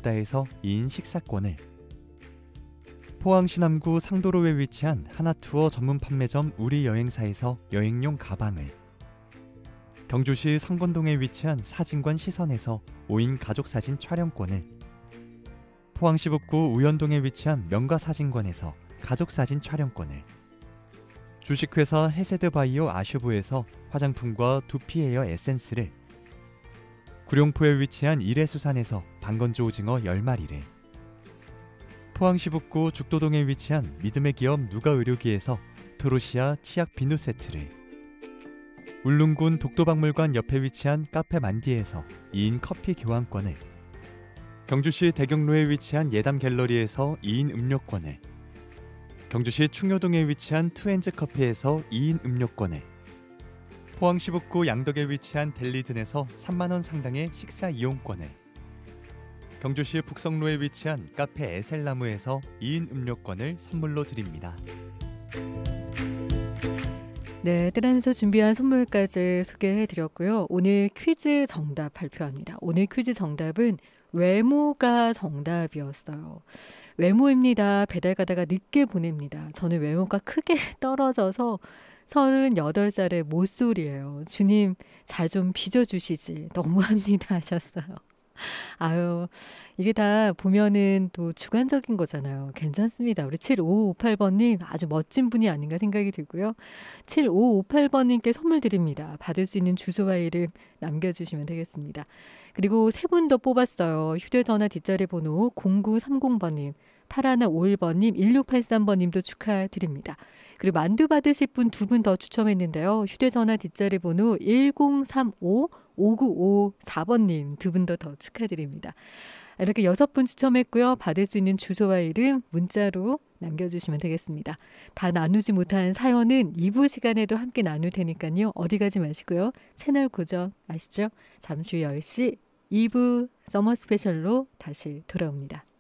없다에서 2인 식사권을, 포항시 남구 상도로에 위치한 하나투어 전문 판매점 우리여행사에서 여행용 가방을, 경주시 성건동에 위치한 사진관 시선에서 5인 가족사진 촬영권을, 포항시 북구 우연동에 위치한 명가사진관에서 가족사진 촬영권을, 주식회사 해세드바이오 아슈브에서 화장품과 두피에어 에센스를, 구룡포에 위치한 이레수산에서 방건조 오징어 10마리를, 포항시 북구 죽도동에 위치한 믿음의 기업 누가의료기에서 토로시아 치약 비누 세트를, 울릉군 독도박물관 옆에 위치한 카페 만디에서 2인 커피 교환권을, 경주시 대경로에 위치한 예담 갤러리에서 2인 음료권을, 경주시 충효동에 위치한 투엔즈 커피에서 2인 음료권을, 포항시 북구 양덕에 위치한 델리든에서 3만원 상당의 식사 이용권을, 경주시 북성로에 위치한 카페 에셀나무에서 2인 음료권을 선물로 드립니다. 네, 뜨란에서 준비한 선물까지 소개해드렸고요. 오늘 퀴즈 정답 발표합니다. 오늘 퀴즈 정답은 외모가 정답이었어요. 외모입니다. 배달 가다가 늦게 보냅니다. 저는 외모가 크게 떨어져서 38살의 모쏠이에요. 주님 잘 좀 빚어주시지. 너무합니다 하셨어요. 아유, 이게 다 보면은 또 주관적인 거잖아요. 괜찮습니다. 우리 7558번님 아주 멋진 분이 아닌가 생각이 들고요. 7558번님께 선물 드립니다. 받을 수 있는 주소와 이름 남겨주시면 되겠습니다. 그리고 3분 더 뽑았어요. 휴대전화 뒷자리 번호 0930번님, 8151번님, 1683번님도 축하드립니다. 그리고 만두 받으실 분 2분 더 추첨했는데요. 휴대전화 뒷자리 번호 1035-5954번님 2분 더 축하드립니다. 이렇게 6분 추첨했고요. 받을 수 있는 주소와 이름 문자로 남겨주시면 되겠습니다. 다 나누지 못한 사연은 2부 시간에도 함께 나눌 테니까요. 어디 가지 마시고요. 채널 고정 아시죠? 잠시 후 10시 2부 서머 스페셜로 다시 돌아옵니다.